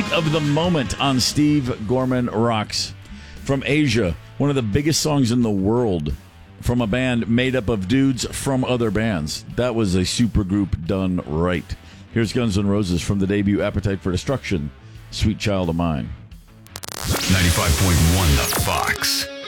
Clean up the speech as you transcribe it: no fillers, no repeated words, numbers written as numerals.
Hit of the moment on Steve Gorman Rocks. From Asia, one of the biggest songs in the world from a band made up of dudes from other bands. That was a supergroup done right. Here's Guns N' Roses from the debut Appetite for Destruction, Sweet Child of Mine. 95.1 The Fox.